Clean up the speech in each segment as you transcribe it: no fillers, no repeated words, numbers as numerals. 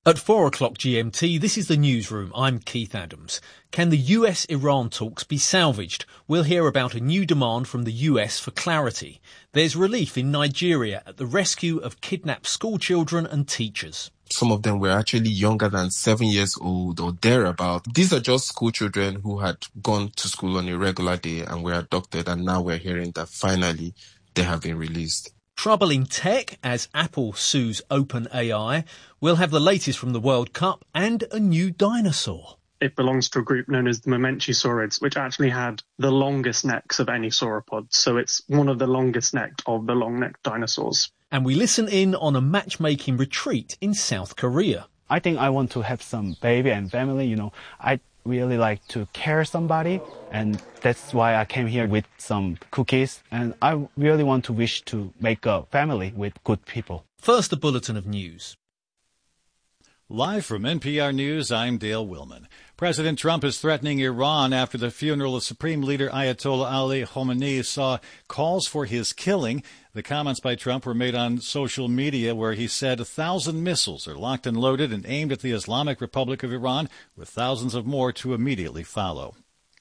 At 4 o'clock GMT, this is the Newsroom. I'm Keith Adams. Can the US-Iran talks be salvaged? We'll hear about a new demand from the US for clarity. There's relief in Nigeria at the rescue of kidnapped schoolchildren and teachers. Some of them were actually younger than 7 years old or thereabout. These are just school children who had gone to school on a regular day and were abducted, and now we're hearing that finally they have been released. Trouble in tech as Apple sues OpenAI. We'll have the latest from the World Cup and a new dinosaur. It belongs to a group known as the Mamenchisaurids, which actually had the longest necks of any sauropod. So it's one of the longest necked of the long-necked dinosaurs. And we listen in on a matchmaking retreat in South Korea. I think I want to have some baby and family. I really like to care somebody, and that's why I came here with some cookies. And I really want to wish to make a family with good people. First, a bulletin of news. Live from NPR News, I'm Dale Willman. President Trump is threatening Iran after the funeral of Supreme Leader Ayatollah Ali Khamenei saw calls for his killing. The comments by Trump were made on social media where he said 1,000 missiles are locked and loaded and aimed at the Islamic Republic of Iran, with thousands of more to immediately follow.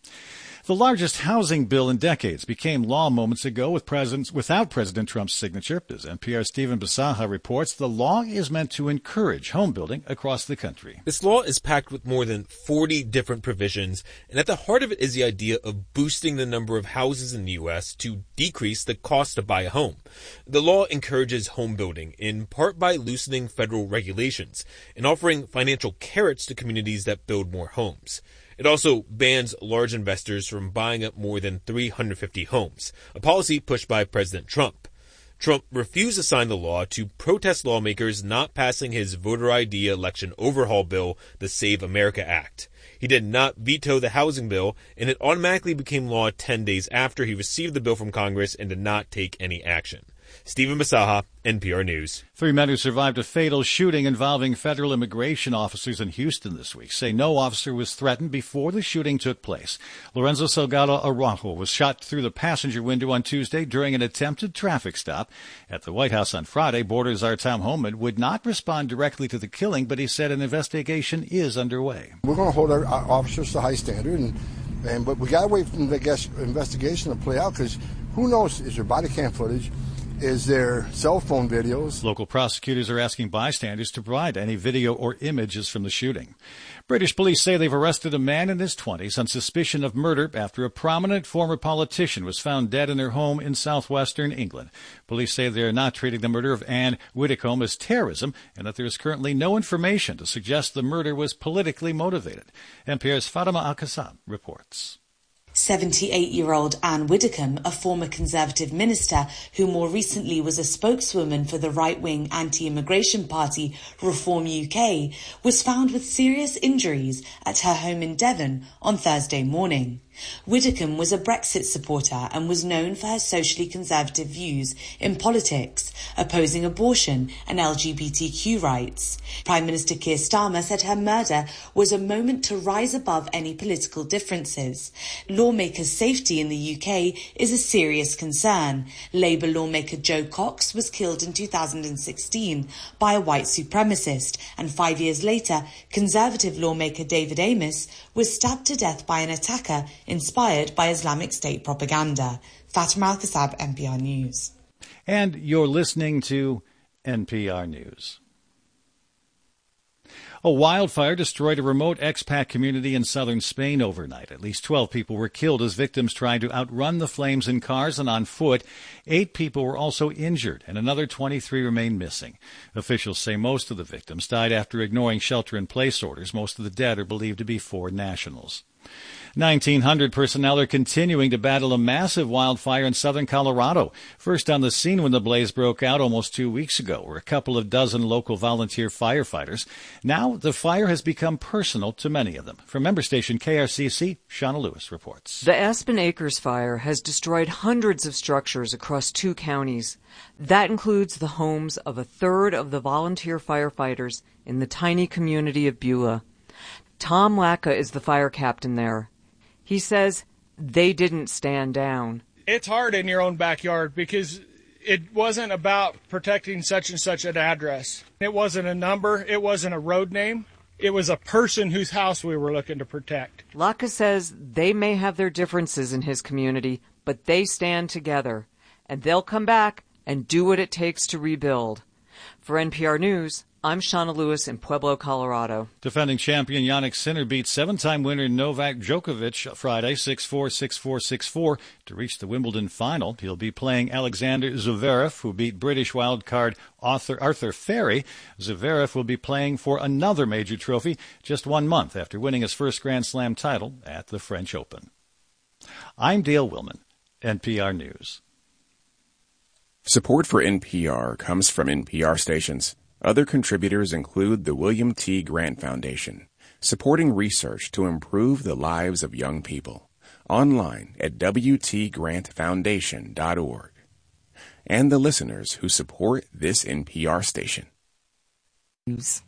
The largest housing bill in decades became law moments ago without President Trump's signature. As NPR's Stephen Bisaha reports, the law is meant to encourage home building across the country. This law is packed with more than 40 different provisions, and at the heart of it is the idea of boosting the number of houses in the U.S. to decrease the cost to buy a home. The law encourages home building, in part by loosening federal regulations and offering financial carrots to communities that build more homes. It also bans large investors from buying up more than 350 homes, a policy pushed by President Trump. Trump refused to sign the law to protest lawmakers not passing his voter ID election overhaul bill, the Save America Act. He did not veto the housing bill, and it automatically became law 10 days after he received the bill from Congress and did not take any action. Stephen Bisaha, NPR News. 3 men who survived a fatal shooting involving federal immigration officers in Houston this week say no officer was threatened before the shooting took place. Lorenzo Salgado Araujo was shot through the passenger window on Tuesday during an attempted traffic stop. At the White House on Friday, Border Czar Tom Homan would not respond directly to the killing, but he said an investigation is underway. We're going to hold our officers to high standard, but we got to wait for the investigation to play out, because who knows, is there body cam footage? Is there cell phone videos? Local prosecutors are asking bystanders to provide any video or images from the shooting. British police say they've arrested a man in his 20s on suspicion of murder after a prominent former politician was found dead in their home in southwestern England. Police say they are not treating the murder of Anne Widdecombe as terrorism and that there is currently no information to suggest the murder was politically motivated. NPR's Fatima Al-Qassab reports. 78-year-old Anne Widdecombe, a former Conservative minister who more recently was a spokeswoman for the right-wing anti-immigration party Reform UK, was found with serious injuries at her home in Devon on Thursday morning. Widdecombe was a Brexit supporter and was known for her socially conservative views in politics, opposing abortion and LGBTQ rights. Prime Minister Keir Starmer said her murder was a moment to rise above any political differences. Lawmakers' safety in the UK is a serious concern. Labour lawmaker Jo Cox was killed in 2016 by a white supremacist, and 5 years later, Conservative lawmaker David Amess was stabbed to death by an attacker inspired by Islamic State propaganda. Fatima Al-Qassab, NPR News. And you're listening to NPR News. A wildfire destroyed a remote expat community in southern Spain overnight. At least 12 people were killed as victims tried to outrun the flames in cars and on foot. 8 people were also injured, and another 23 remain missing. Officials say most of the victims died after ignoring shelter-in-place orders. Most of the dead are believed to be foreign nationals. 1,900 personnel are continuing to battle a massive wildfire in southern Colorado. First on the scene when the blaze broke out almost 2 weeks ago were a couple of dozen local volunteer firefighters. Now the fire has become personal to many of them. From member station KRCC, Shauna Lewis reports. The Aspen Acres fire has destroyed hundreds of structures across 2 counties. That includes the homes of a third of the volunteer firefighters in the tiny community of Beulah. Tom Lacka is the fire captain there. He says they didn't stand down. It's hard in your own backyard because It wasn't about protecting such and such an address. It wasn't a number. It wasn't a road name. It was a person whose house we were looking to protect. Laka says they may have their differences in his community, but they stand together, and they'll come back and do what it takes to rebuild. For NPR News, I'm Shauna Lewis in Pueblo, Colorado. Defending champion Jannik Sinner beat seven-time winner Novak Djokovic Friday 6-4, 6-4, 6-4 to reach the Wimbledon final. He'll be playing Alexander Zverev, who beat British wildcard Arthur Ferry. Zverev will be playing for another major trophy just 1 month after winning his first Grand Slam title at the French Open. I'm Dale Willman, NPR News. Support for NPR comes from NPR stations. Other contributors include the William T. Grant Foundation, supporting research to improve the lives of young people. Online at wtgrantfoundation.org. And the listeners who support this NPR station. News.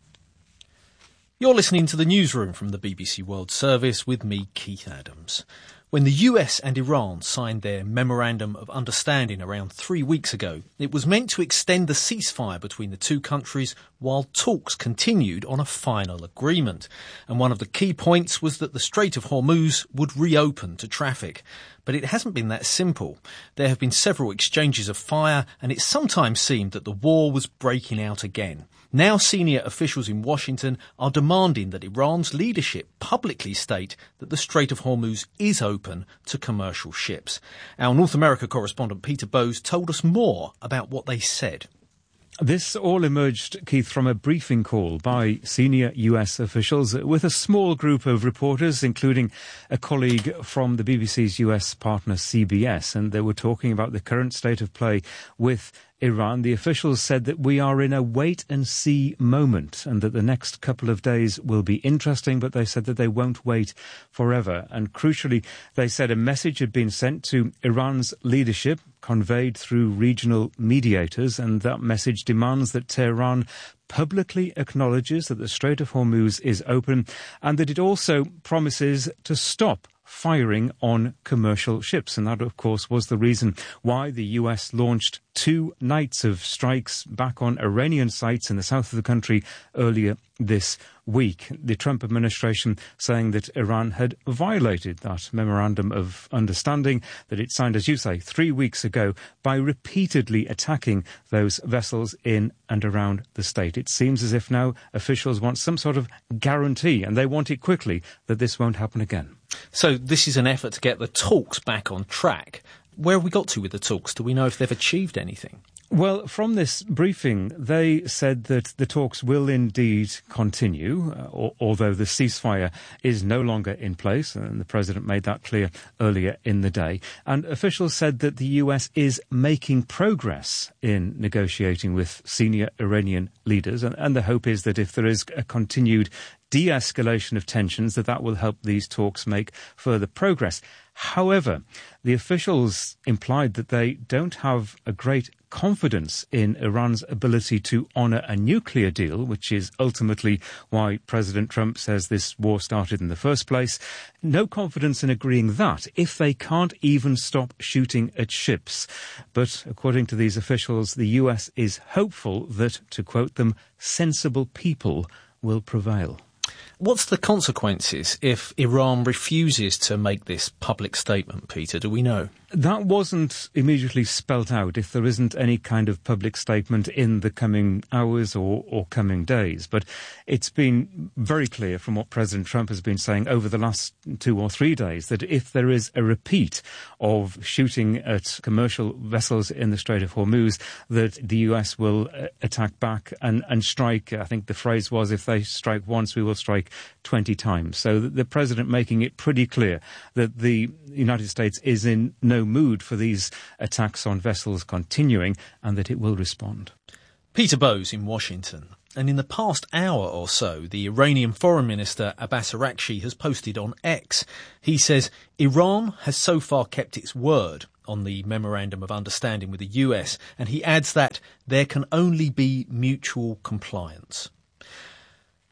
You're listening to the Newsroom from the BBC World Service with me, Keith Adams. When the US and Iran signed their Memorandum of Understanding around 3 weeks ago, it was meant to extend the ceasefire between the two countries while talks continued on a final agreement. And one of the key points was that the Strait of Hormuz would reopen to traffic. But it hasn't been that simple. There have been several exchanges of fire, and it sometimes seemed that the war was breaking out again. Now senior officials in Washington are demanding that Iran's leadership publicly state that the Strait of Hormuz is open to commercial ships. Our North America correspondent Peter Bowes told us more about what they said. This all emerged, Keith, from a briefing call by senior US officials with a small group of reporters, including a colleague from the BBC's US partner CBS, and they were talking about the current state of play with Iran. The officials said that we are in a wait-and-see moment and that the next couple of days will be interesting, but they said that they won't wait forever. And crucially, they said a message had been sent to Iran's leadership, conveyed through regional mediators, and that message demands that Tehran publicly acknowledges that the Strait of Hormuz is open and that it also promises to stop firing on commercial ships. And that, of course, was the reason why the US launched 2 nights of strikes back on Iranian sites in the south of the country earlier this week. The Trump administration saying that Iran had violated that Memorandum of Understanding that it signed, as you say, 3 weeks ago by repeatedly attacking those vessels in and around the state. It seems as if now officials want some sort of guarantee, and they want it quickly, that this won't happen again. So this is an effort to get the talks back on track. Where have we got to with the talks? Do we know if they've achieved anything? Well, from this briefing, they said that the talks will indeed continue, although the ceasefire is no longer in place, and the president made that clear earlier in the day. And officials said that the US is making progress in negotiating with senior Iranian leaders, and the hope is that if there is a continued de-escalation of tensions, that will help these talks make further progress. However, the officials implied that they don't have a great confidence in Iran's ability to honour a nuclear deal, which is ultimately why President Trump says this war started in the first place. No confidence in agreeing that if they can't even stop shooting at ships. But according to these officials, the US is hopeful that, to quote them, sensible people will prevail. What's the consequences if Iran refuses to make this public statement, Peter? Do we know? That wasn't immediately spelt out if there isn't any kind of public statement in the coming hours or coming days. But it's been very clear from what President Trump has been saying over the last 2 or 3 days that if there is a repeat of shooting at commercial vessels in the Strait of Hormuz, that the US will attack back and strike. I think the phrase was, if they strike once, we will strike 20 times. So the president making it pretty clear that the United States is in no mood for these attacks on vessels continuing and that it will respond. Peter Bowes in Washington. And in the past hour or so, the Iranian Foreign Minister Abbas Araghchi has posted on X. He says Iran has so far kept its word on the Memorandum of Understanding with the US, and he adds that there can only be mutual compliance.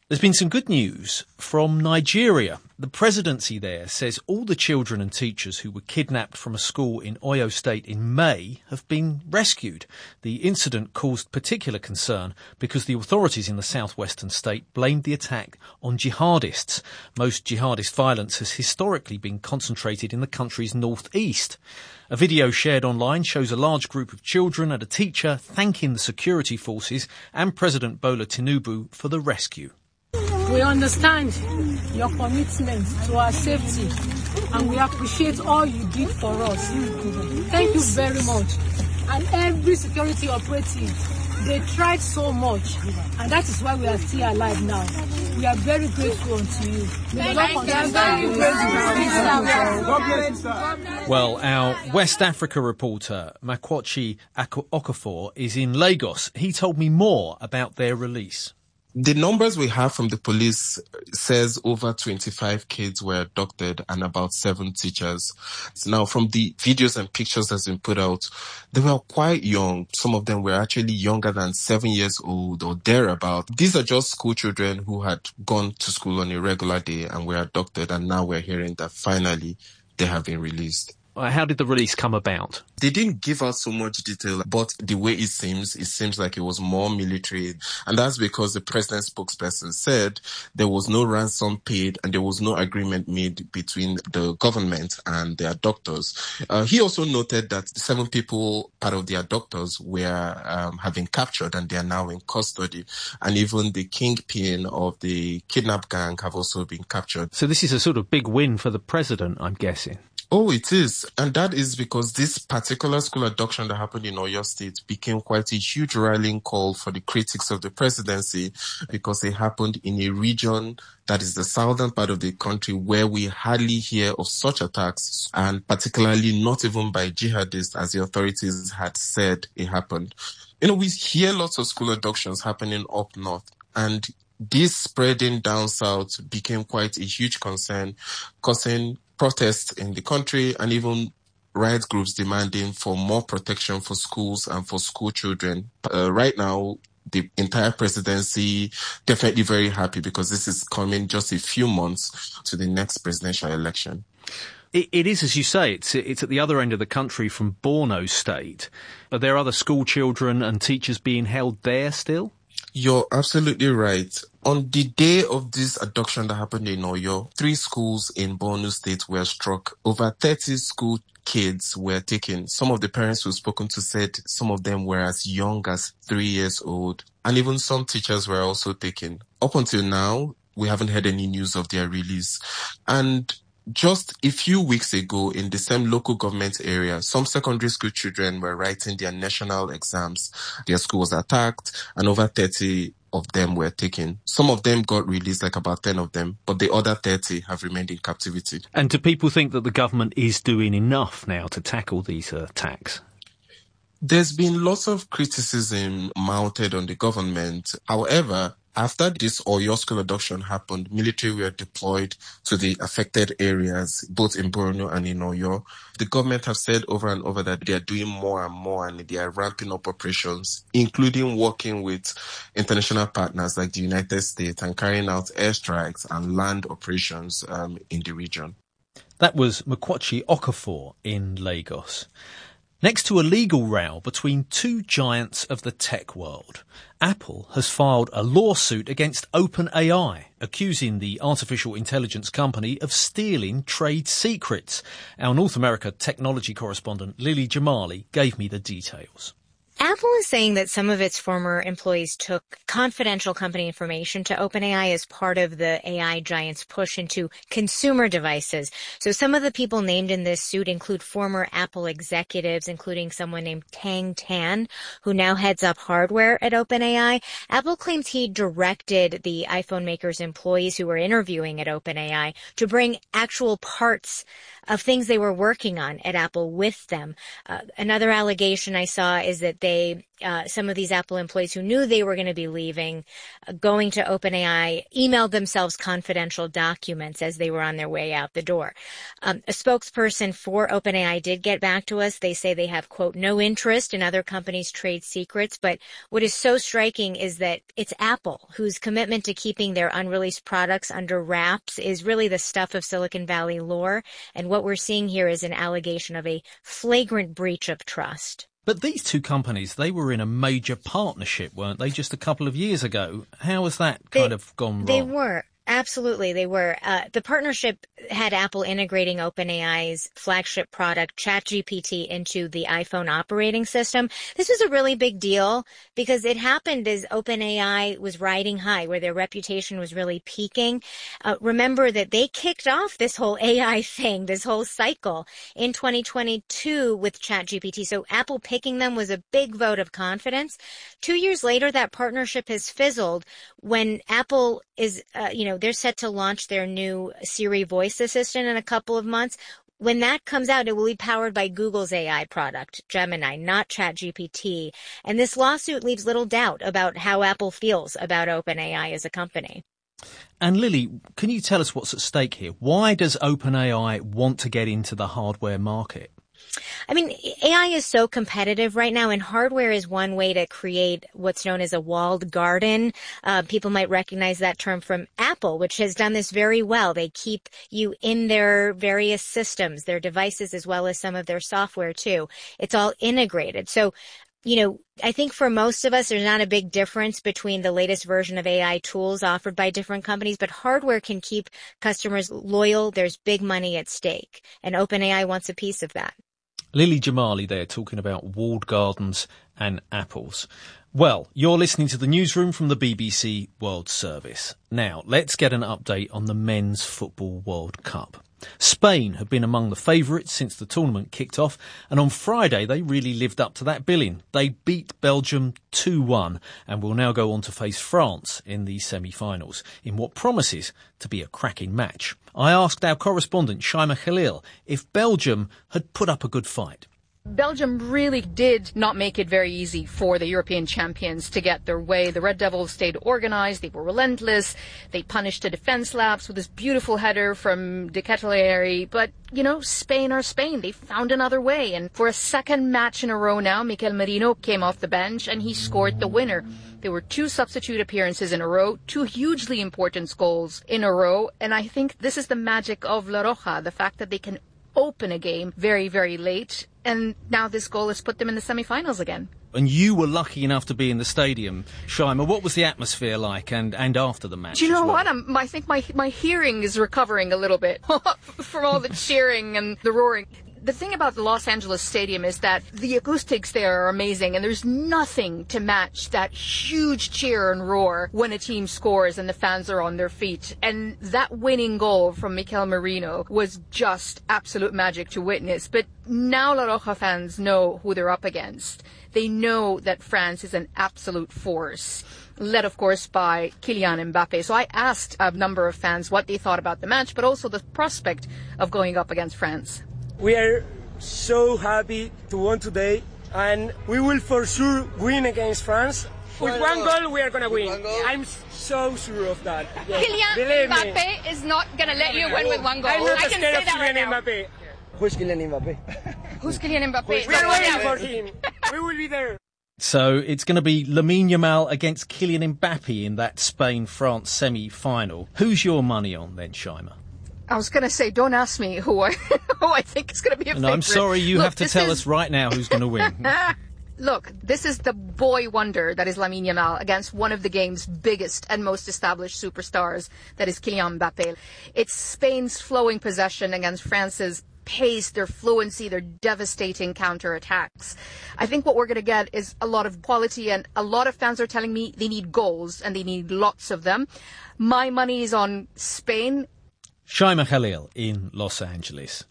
There's been some good news from Nigeria. The presidency there says all the children and teachers who were kidnapped from a school in Oyo State in May have been rescued. The incident caused particular concern because the authorities in the southwestern state blamed the attack on jihadists. Most jihadist violence has historically been concentrated in the country's northeast. A video shared online shows a large group of children and a teacher thanking the security forces and President Bola Tinubu for the rescue. We understand your commitment to our safety and we appreciate all you did for us. Thank you very much. And every security operative, they tried so much and that is why we are still alive now. We are very grateful to you. Well, our West Africa reporter, Makwachi Okafor, is in Lagos. He told me more about their release. The numbers we have from the police says over 25 kids were abducted and about 7 teachers. Now, from the videos and pictures that's been put out, they were quite young. Some of them were actually younger than 7 years old or thereabout. These are just school children who had gone to school on a regular day and were abducted, and now we're hearing that finally they have been released. How did the release come about? They didn't give out so much detail, but the way it seems like it was more military. And that's because the president's spokesperson said there was no ransom paid and there was no agreement made between the government and the abductors. He also noted that 7 people, part of the abductors, have been captured and they are now in custody. And even the kingpin of the kidnap gang have also been captured. So this is a sort of big win for the president, I'm guessing. Oh, it is. And that is because this particular school abduction that happened in Oyo State became quite a huge rallying call for the critics of the presidency because it happened in a region that is the southern part of the country where we hardly hear of such attacks, and particularly not even by jihadists, as the authorities had said it happened. We hear lots of school abductions happening up north, and this spreading down south became quite a huge concern, causing protests in the country and even rights groups demanding for more protection for schools and for school children. Right now, the entire presidency definitely very happy because this is coming just a few months to the next presidential election. It is, as you say, it's at the other end of the country from Borno State. Are there other school children and teachers being held there still? You're absolutely right. On the day of this abduction that happened in Oyo, 3 schools in Borno State were struck. Over 30 school kids were taken. Some of the parents we've spoken to said some of them were as young as 3 years old. And even some teachers were also taken. Up until now, we haven't heard any news of their release. And just a few weeks ago, in the same local government area, some secondary school children were writing their national exams. Their school was attacked, and over 30 of them were taken. Some of them got released, like about 10 of them, but the other 30 have remained in captivity. And do people think that the government is doing enough now to tackle these attacks? There's been lots of criticism mounted on the government. However, after this Oyo school abduction happened, military were deployed to the affected areas, both in Borno and in Oyo. The government have said over and over that they are doing more and more and they are ramping up operations, including working with international partners like the United States and carrying out airstrikes and land operations in the region. That was Makwachi Okafor in Lagos. Next to a legal row between 2 giants of the tech world, Apple has filed a lawsuit against OpenAI, accusing the artificial intelligence company of stealing trade secrets. Our North America technology correspondent Lily Jamali gave me the details. Apple is saying that some of its former employees took confidential company information to OpenAI as part of the AI giant's push into consumer devices. So some of the people named in this suit include former Apple executives, including someone named Tang Tan, who now heads up hardware at OpenAI. Apple claims he directed the iPhone maker's employees who were interviewing at OpenAI to bring actual parts of things they were working on at Apple with them. Another allegation I saw is that say some of these Apple employees who knew they were going to be leaving, going to OpenAI, emailed themselves confidential documents as they were on their way out the door. A spokesperson for OpenAI did get back to us. They say they have, quote, no interest in other companies' trade secrets. But what is so striking is that it's Apple whose commitment to keeping their unreleased products under wraps is really the stuff of Silicon Valley lore. And what we're seeing here is an allegation of a flagrant breach of trust. But these two companies, they were in a major partnership, weren't they, just a couple of years ago? How has that kind of gone wrong? They were. Absolutely, they were. The partnership had Apple integrating OpenAI's flagship product, ChatGPT, into the iPhone operating system. This was a really big deal because it happened as OpenAI was riding high, where their reputation was really peaking. Remember that they kicked off this whole AI thing, this whole cycle in 2022 with ChatGPT. So Apple picking them was a big vote of confidence. 2 years later, that partnership has fizzled when Apple is, they're set to launch their new Siri voice assistant in a couple of months. When that comes out, it will be powered by Google's AI product, Gemini, not ChatGPT. And this lawsuit leaves little doubt about how Apple feels about OpenAI as a company. And Lily, can you tell us what's at stake here? Why does OpenAI want to get into the hardware market? I mean, AI is so competitive right now, and hardware is one way to create what's known as a walled garden. People might recognize that term from Apple, which has done this very well. They keep you in their various systems, their devices, as well as some of their software, too. It's all integrated. So, I think for most of us, there's not a big difference between the latest version of AI tools offered by different companies, but hardware can keep customers loyal. There's big money at stake, and OpenAI wants a piece of that. Lily Jamali there talking about walled gardens and apples. Well, you're listening to the newsroom from the BBC World Service. Now, let's get an update on the Men's Football World Cup. Spain have been among the favourites since the tournament kicked off, and on Friday they really lived up to that billing. They beat Belgium 2-1 and will now go on to face France in the semi-finals in what promises to be a cracking match. I asked our correspondent Shaima Khalil if Belgium had put up a good fight. Belgium really did not make it very easy for the European champions to get their way. The Red Devils stayed organized. They were relentless. They punished the defense laps with this beautiful header from De Ketelaere. But, Spain are Spain. They found another way. And for a second match in a row now, Mikel Merino came off the bench and he scored the winner. There were 2 substitute appearances in a row, 2 hugely important goals in a row. And I think this is the magic of La Roja, the fact that they can open a game very, very late. And now this goal has put them in the semi-finals again. And you were lucky enough to be in the stadium, Shaima. What was the atmosphere like and after the match? Do you know what? I think my hearing is recovering a little bit from all the cheering and the roaring. The thing about the Los Angeles Stadium is that the acoustics there are amazing, and there's nothing to match that huge cheer and roar when a team scores and the fans are on their feet. And that winning goal from Mikel Merino was just absolute magic to witness. But now La Roja fans know who they're up against. They know that France is an absolute force, led, of course, by Kylian Mbappe. So I asked a number of fans what they thought about the match, but also the prospect of going up against France. We are so happy to win today, and we will for sure win against France. With one goal, we are going to win. I'm so sure of that. Kylian Mbappe is not going to let you win with one goal. I'm not I can scared say of that right Kylian now. Mbappe. Who's Kylian Mbappe? Who's Kylian Mbappe? We are waiting for him. We will be there. So it's going to be Lamine Yamal against Kylian Mbappe in that Spain-France semi-final. Who's your money on then, Shaima? I was going to say, don't ask me who I think is going to be a favorite. No, I'm sorry, you have to tell us right now who's going to win. Look, this is the boy wonder that is Lamine Yamal against one of the game's biggest and most established superstars, that is Kylian Mbappe. It's Spain's flowing possession against France's pace, their fluency, their devastating counterattacks. I think what we're going to get is a lot of quality, and a lot of fans are telling me they need goals and they need lots of them. My money is on Spain. Shaima Khalil in Los Angeles.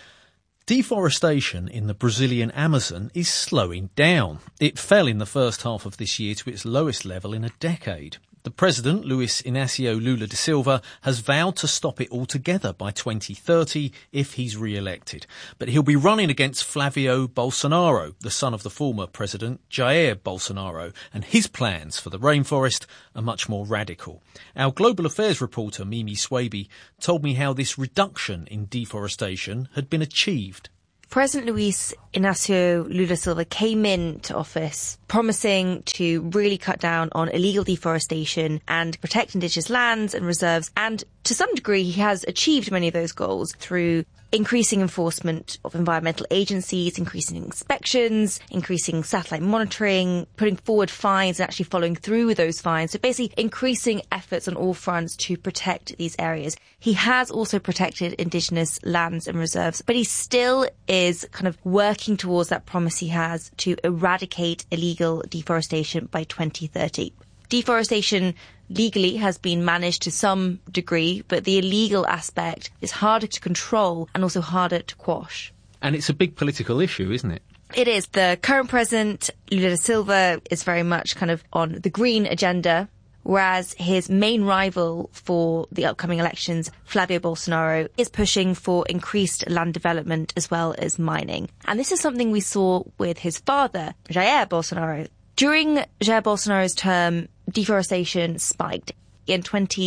Deforestation in the Brazilian Amazon is slowing down. It fell in the first half of this year to its lowest level in a decade. The president, Luis Inácio Lula da Silva, has vowed to stop it altogether by 2030 if he's re-elected. But he'll be running against Flavio Bolsonaro, the son of the former president, Jair Bolsonaro, and his plans for the rainforest are much more radical. Our global affairs reporter, Mimi Swaby, told me how this reduction in deforestation had been achieved. President Luis Inácio Lula da Silva came into office promising to really cut down on illegal deforestation and protect indigenous lands and reserves. And to some degree, he has achieved many of those goals through increasing enforcement of environmental agencies, increasing inspections, increasing satellite monitoring, putting forward fines and actually following through with those fines. So basically increasing efforts on all fronts to protect these areas. He has also protected indigenous lands and reserves, but he still is kind of working towards that promise he has to eradicate illegal deforestation by 2030. Deforestation legally has been managed to some degree, but the illegal aspect is harder to control and also harder to quash. And it's a big political issue, isn't it? It is. The current president, Lula da Silva, is very much kind of on the green agenda, whereas his main rival for the upcoming elections, Flavio Bolsonaro, is pushing for increased land development as well as mining. And this is something we saw with his father, Jair Bolsonaro. During Jair Bolsonaro's term, deforestation spiked. In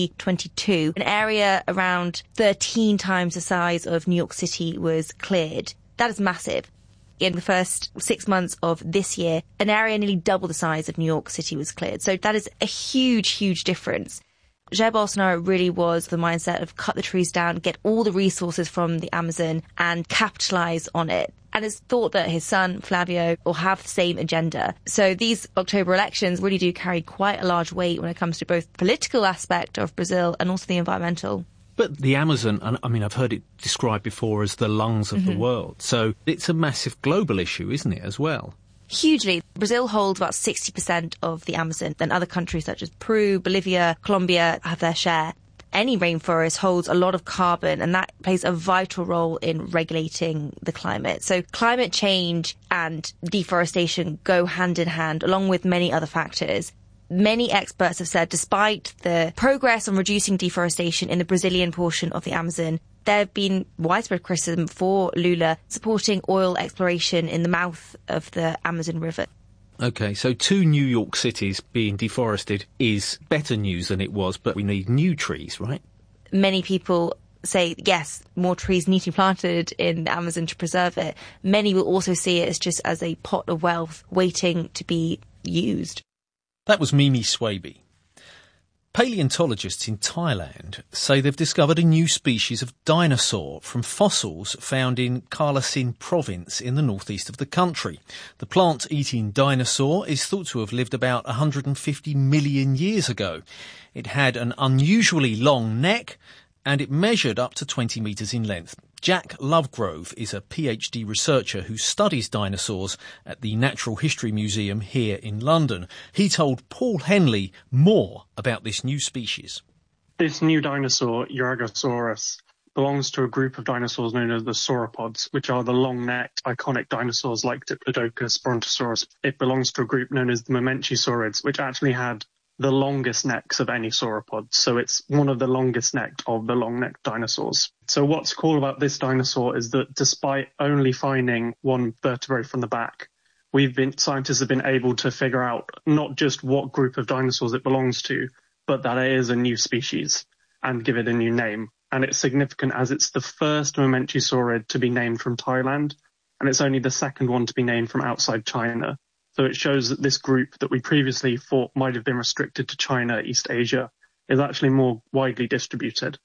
2022, an area around 13 times the size of New York City was cleared. That is massive. In the first 6 months of this year, an area nearly double the size of New York City was cleared. So that is a huge, huge difference. Jair Bolsonaro really was the mindset of cut the trees down, get all the resources from the Amazon and capitalise on it. And it's thought that his son, Flavio, will have the same agenda. So these October elections really do carry quite a large weight when it comes to both the political aspect of Brazil and also the environmental. But the Amazon, I mean, I've heard it described before as the lungs of the world. So it's a massive global issue, isn't it, as well? Hugely. Brazil holds about 60% of the Amazon. Then other countries such as Peru, Bolivia, Colombia have their share. Any rainforest holds a lot of carbon, and that plays a vital role in regulating the climate. So climate change and deforestation go hand in hand, along with many other factors. Many experts have said despite the progress on reducing deforestation in the Brazilian portion of the Amazon, there have been widespread criticism for Lula supporting oil exploration in the mouth of the Amazon River. OK, so 2 New York cities being deforested is better news than it was, but we need new trees, right? Many people say, yes, more trees need to be planted in the Amazon to preserve it. Many will also see it as just as a pot of wealth waiting to be used. That was Mimi Swaby. Paleontologists in Thailand say they've discovered a new species of dinosaur from fossils found in Kalasin province in the northeast of the country. The plant-eating dinosaur is thought to have lived about 150 million years ago. It had an unusually long neck and it measured up to 20 metres in length. Jack Lovegrove is a PhD researcher who studies dinosaurs at the Natural History Museum here in London. He told Paul Henley more about this new species. This new dinosaur, Uragosaurus, belongs to a group of dinosaurs known as the sauropods, which are the long-necked, iconic dinosaurs like Diplodocus, Brontosaurus. It belongs to a group known as the Mamenchisaurids, which actually had the longest necks of any sauropod. So it's one of the longest necked of the long-necked dinosaurs. So what's cool about this dinosaur is that despite only finding one vertebrae from the back, scientists have been able to figure out not just what group of dinosaurs it belongs to, but that it is a new species and give it a new name. And it's significant as it's the first Mamenchisaurid to be named from Thailand, and it's only the second one to be named from outside China. So it shows that this group that we previously thought might have been restricted to China, East Asia, is actually more widely distributed.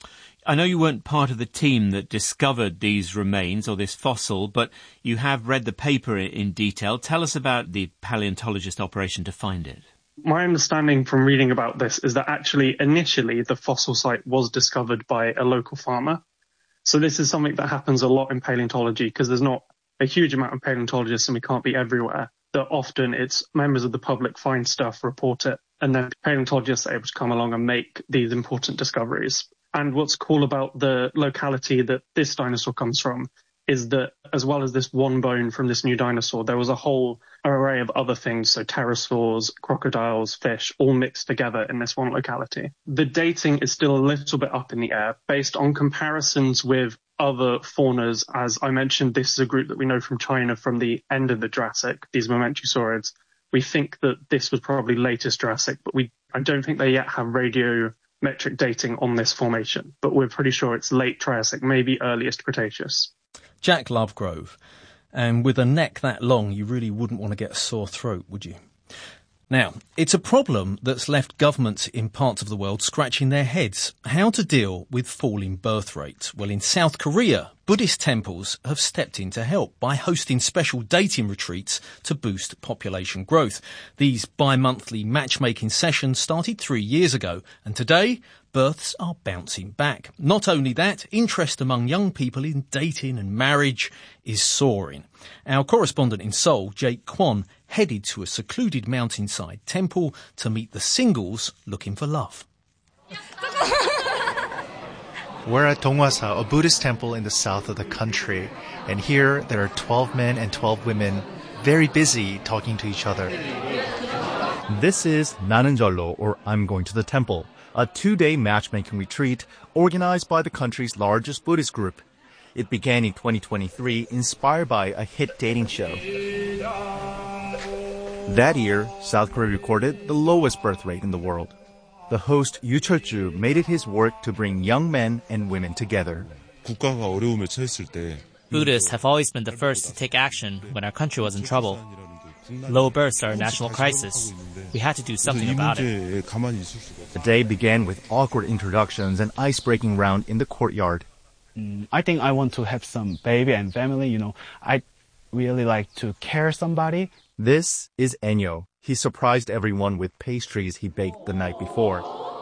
I know you weren't part of the team that discovered these remains or this fossil, but you have read the paper in detail. Tell us about the paleontologist operation to find it. My understanding from reading about this is that actually initially the fossil site was discovered by a local farmer. So this is something that happens a lot in paleontology because there's not a huge amount of paleontologists and we can't be everywhere. That often it's members of the public find stuff, report it, and then paleontologists are able to come along and make these important discoveries. And what's cool about the locality that this dinosaur comes from is that as well as this one bone from this new dinosaur, there was a whole array of other things, so pterosaurs, crocodiles, fish, all mixed together in this one locality. The dating is still a little bit up in the air based on comparisons with other faunas. As I mentioned, this is a group that we know from China from the end of the Jurassic, these Mamenchisaurids. We think that this was probably latest Jurassic, but I don't think they yet have radiometric dating on this formation, but we're pretty sure it's late Triassic, maybe earliest Cretaceous. Jack Lovegrove. And with a neck that long, you really wouldn't want to get a sore throat, would you? Now, it's a problem that's left governments in parts of the world scratching their heads. How to deal with falling birth rates? Well, in South Korea, Buddhist temples have stepped in to help by hosting special dating retreats to boost population growth. These bi-monthly matchmaking sessions started 3 years ago, and today births are bouncing back. Not only that, interest among young people in dating and marriage is soaring. Our correspondent in Seoul, Jake Kwon, headed to a secluded mountainside temple to meet the singles looking for love. We're at Donghwasa, a Buddhist temple in the south of the country. And here there are 12 men and 12 women, very busy talking to each other. This is 나는 절로, or I'm going to the temple, a 2-day matchmaking retreat organized by the country's largest Buddhist group. It began in 2023, inspired by a hit dating show. That year, South Korea recorded the lowest birth rate in the world. The host Yu Chul-ju made it his work to bring young men and women together. Buddhists have always been the first to take action when our country was in trouble. Low births are a national crisis. We had to do something about it. The day began with awkward introductions and ice-breaking round in the courtyard. I think I want to have some baby and family, I really like to care somebody. This is Enyo. He surprised everyone with pastries he baked the night before.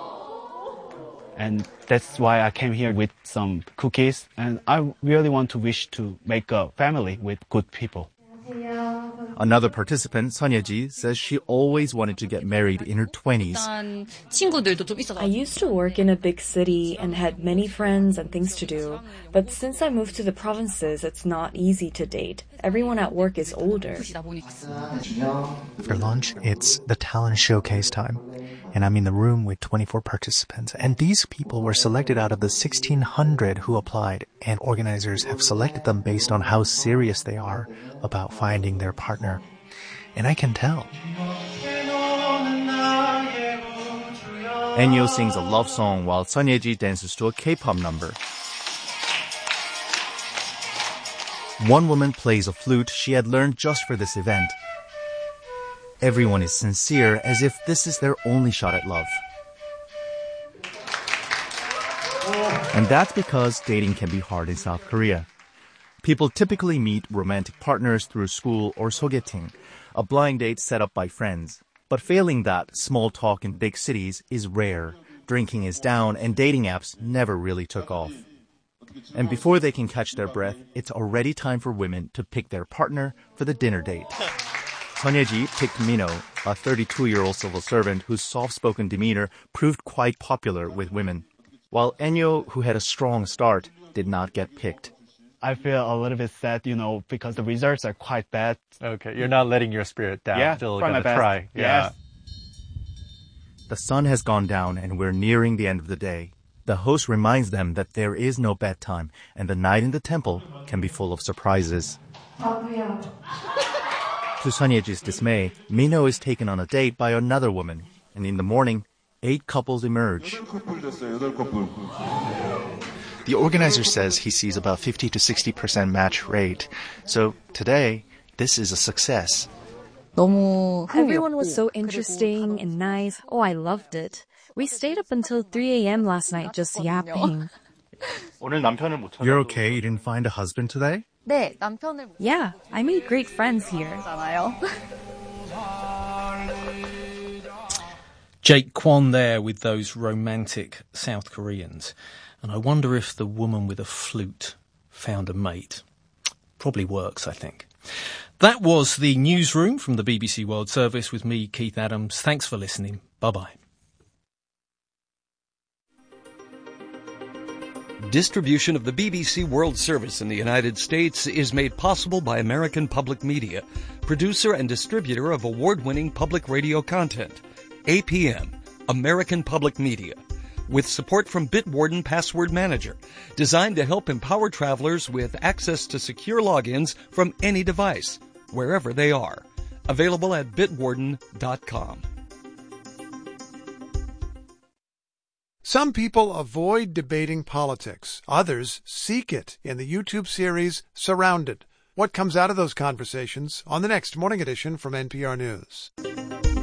And that's why I came here with some cookies. And I really want to wish to make a family with good people. Another participant, Son Ye-ji, says she always wanted to get married in her 20s. I used to work in a big city and had many friends and things to do. But since I moved to the provinces, it's not easy to date. Everyone at work is older. For lunch, it's the talent showcase time. And I'm in the room with 24 participants. And these people were selected out of the 1,600 who applied. And organizers have selected them based on how serious they are about finding their partner. And I can tell. Enyo sings a love song while Son Ye-ji dances to a K-pop number. One woman plays a flute she had learned just for this event. Everyone is sincere, as if this is their only shot at love. And that's because dating can be hard in South Korea. People typically meet romantic partners through school or sogeting, a blind date set up by friends. But failing that, small talk in big cities is rare. Drinking is down, and dating apps never really took off. And before they can catch their breath, it's already time for women to pick their partner for the dinner date. Son Ye-ji picked Mino, a 32-year-old civil servant whose soft-spoken demeanor proved quite popular with women. While Enyo, who had a strong start, did not get picked. I feel a little bit sad, because the results are quite bad. Okay, you're not letting your spirit down. Yeah, still gonna try. Yeah. Yes. The sun has gone down and we're nearing the end of the day. The host reminds them that there is no bedtime and the night in the temple can be full of surprises. To Son Ye-ji's dismay, Mino is taken on a date by another woman, and in the morning, 8 couples emerge. The organizer says he sees about 50 to 60% match rate. So today, this is a success. Everyone was so interesting and nice. Oh, I loved it. We stayed up until 3 a.m. last night just yapping. You're okay? You didn't find a husband today? Yeah, I made great friends here. Jake Kwon there with those romantic South Koreans. And I wonder if the woman with a flute found a mate. Probably works, I think. That was the newsroom from the BBC World Service with me, Keith Adams. Thanks for listening. Bye-bye. Distribution of the BBC World Service in the United States is made possible by American Public Media, producer and distributor of award-winning public radio content. APM, American Public Media, with support from Bitwarden Password Manager, designed to help empower travelers with access to secure logins from any device, wherever they are. Available at bitwarden.com. Some people avoid debating politics. Others seek it in the YouTube series Surrounded. What comes out of those conversations on the next Morning Edition from NPR News.